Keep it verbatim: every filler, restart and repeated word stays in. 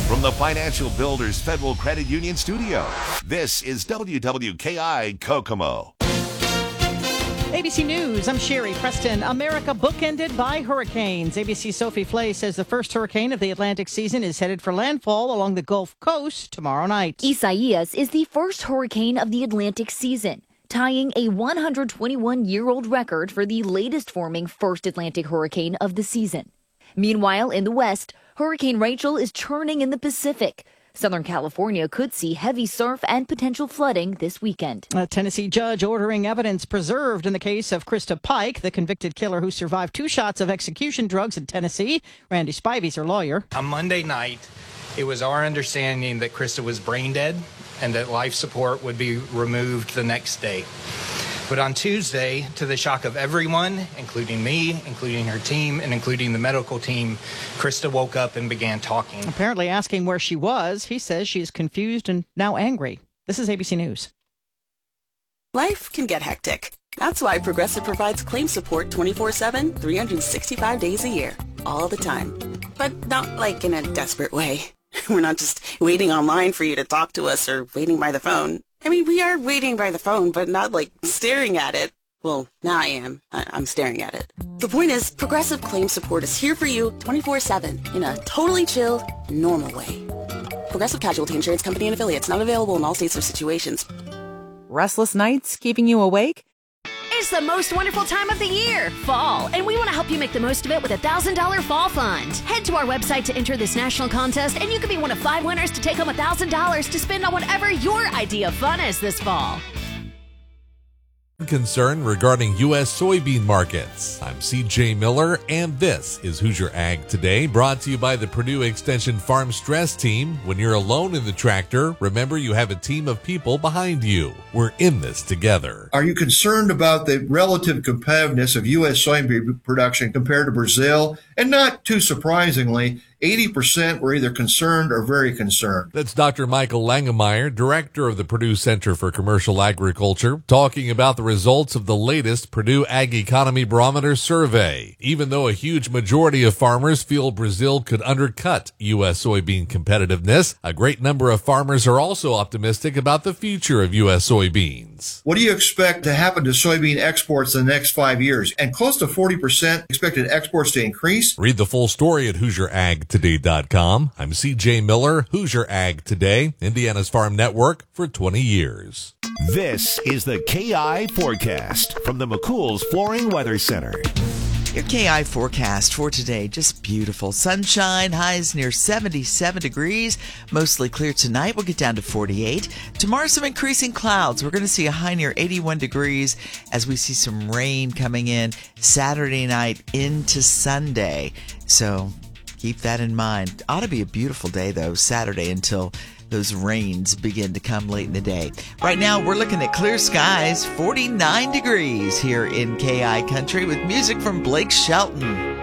From the Financial Builders Federal Credit Union studio, this is W W K I Kokomo. A B C News, I'm Sherry Preston. America bookended by hurricanes. A B C's Sophie Flay says the first hurricane of the Atlantic season is headed for landfall along the Gulf Coast tomorrow night. Isaias is the first hurricane of the Atlantic season, tying a one hundred twenty-one-year-old record for the latest forming first Atlantic hurricane of the season. Meanwhile, in the West, Hurricane Rachel is churning in the Pacific. Southern California could see heavy surf and potential flooding this weekend. A Tennessee judge ordering evidence preserved in the case of Krista Pike, the convicted killer who survived two shots of execution drugs in Tennessee. Randy Spivey's her lawyer. On Monday night, it was our understanding that Krista was brain dead and that life support would be removed the next day. But on Tuesday, to the shock of everyone, including me, including her team, and including the medical team, Krista woke up and began talking. Apparently asking where she was, he says she's confused and now angry. This is A B C News. Life can get hectic. That's why Progressive provides claim support twenty-four seven, three hundred sixty-five days a year, all the time. But not like in a desperate way. We're not just waiting online for you to talk to us or waiting by the phone. I mean, we are waiting by the phone, but not like staring at it. Well, now I am. I- I'm staring at it. The point is, Progressive Claim Support is here for you twenty-four seven in a totally chill, normal way. Progressive Casualty Insurance Company and Affiliates, not available in all states or situations. Restless nights keeping you awake? It's the most wonderful time of the year, fall, and we want to help you make the most of it with a one thousand dollars Fall Fund. Head to our website to enter this national contest, and you could be one of five winners to take home one thousand dollars to spend on whatever your idea of fun is this fall. Concern regarding U S soybean markets. I'm C J Miller, and this is Hoosier Ag Today, brought to you by the Purdue Extension Farm Stress Team. When you're alone in the tractor, remember you have a team of people behind you. We're in this together. Are you concerned about the relative competitiveness of U S soybean production compared to Brazil? And not too surprisingly, eighty percent were either concerned or very concerned. That's Doctor Michael Langemeyer, director of the Purdue Center for Commercial Agriculture, talking about the results of the latest Purdue Ag Economy Barometer survey. Even though a huge majority of farmers feel Brazil could undercut U S soybean competitiveness, a great number of farmers are also optimistic about the future of U S soybeans. What do you expect to happen to soybean exports in the next five years? And close to forty percent expected exports to increase. Read the full story at Hoosier Ag Today dot com. I'm C J Miller, Hoosier Ag Today, Indiana's Farm Network for twenty years. This is the K I Forecast from the McCool's Flooring Weather Center. Your K I forecast for today, just beautiful. Sunshine, highs near seventy-seven degrees. Mostly clear tonight. We'll get down to forty-eight. Tomorrow, some increasing clouds. We're going to see a high near eighty-one degrees as we see some rain coming in Saturday night into Sunday. So keep that in mind. Ought to be a beautiful day, though, Saturday until those rains begin to come late in the day. Right now, we're looking at clear skies, forty-nine degrees here in K I Country with music from Blake Shelton.